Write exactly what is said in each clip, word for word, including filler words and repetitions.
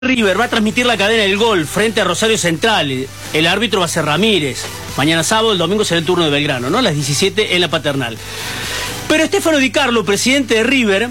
River va a transmitir la cadena del gol frente a Rosario Central. El árbitro va a ser Ramírez. Mañana sábado, el domingo será el turno de Belgrano, ¿no? A las diecisiete en la Paternal. Pero Stefano Di Carlo, presidente de River,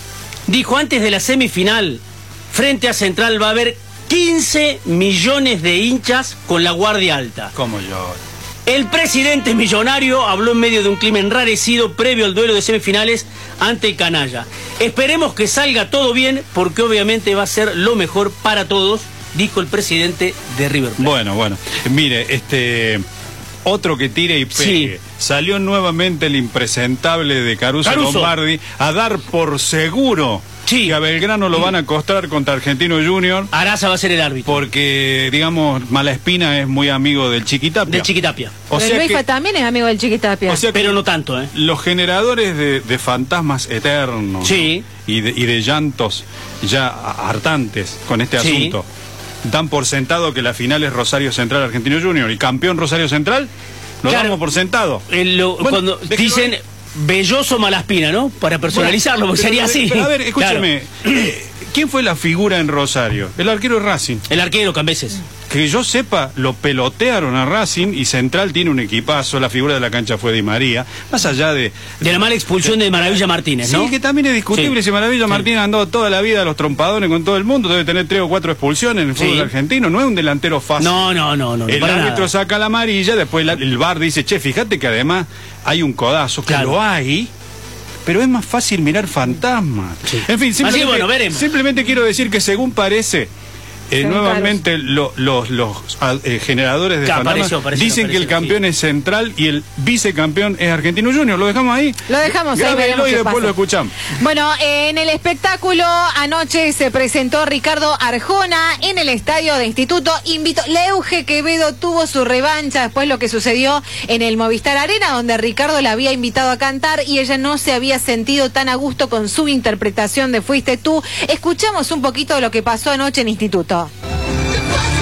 dijo antes de la semifinal, frente a Central va a haber quince millones de hinchas con la guardia alta. Como yo. El presidente millonario habló en medio de un clima enrarecido previo al duelo de semifinales ante el Canalla. Esperemos que salga todo bien, porque obviamente va a ser lo mejor para todos, dijo el presidente de River Plate. Bueno, bueno, mire, este... otro que tire y pegue. Sí. Salió nuevamente el impresentable de Caruso, Caruso Lombardi a dar por seguro sí. que a Belgrano lo van a acostar contra Argentino Junior. Araza va a ser el árbitro. Porque, digamos, Malaspina es muy amigo del Chiquitapia. Del Chiquitapia. O Pero sea Luis que, también es amigo del Chiquitapia. O sea Pero no tanto, ¿eh? Los generadores de, de fantasmas eternos sí. ¿no? y, de, y de llantos ya hartantes con este sí. asunto. Dan por sentado que la final es Rosario Central Argentino Junior y campeón Rosario Central lo claro, damos por sentado. En lo, bueno, cuando dicen Belloso Malaspina, ¿no? Para personalizarlo, bueno, porque sería pero, así. Pero a ver, escúcheme, claro. eh, ¿quién fue la figura en Rosario? El arquero de Racing. El arquero, Cambeses. Que yo sepa, lo pelotearon a Racing y Central tiene un equipazo, la figura de la cancha fue Di María, más allá de... De la mala expulsión de, de Maravilla Martínez, ¿no? Sí, que también es discutible sí. si Maravilla sí. Martínez ha andado toda la vida a los trompadones con todo el mundo, debe tener tres o cuatro expulsiones en el fútbol sí. argentino, no es un delantero fácil. No, no, no. no el no árbitro nada. saca la amarilla, después la, el V A R dice, che, fíjate que además hay un codazo, que claro. lo hay... Pero es más fácil mirar fantasmas. Sí. En fin, simplemente, Así, bueno, simplemente quiero decir que según parece, eh, nuevamente lo, los, los eh, generadores de claro, fantasmas pareció, pareció, dicen pareció, que el campeón sí. es Central y el vicecampeón es Argentino Junior. ¿Lo dejamos ahí? Lo dejamos ahí. Grábenlo y después pasa. Lo escuchamos. Bueno, eh, en el espectáculo anoche se presentó Ricardo Arjona en el estadio de Instituto. Invitó, Leuge Quevedo tuvo su revancha después lo que sucedió en el Movistar Arena, donde Ricardo la había invitado a cantar y ella no se había sentido tan a gusto con su interpretación de Fuiste Tú. Escuchamos un poquito de lo que pasó anoche en Instituto.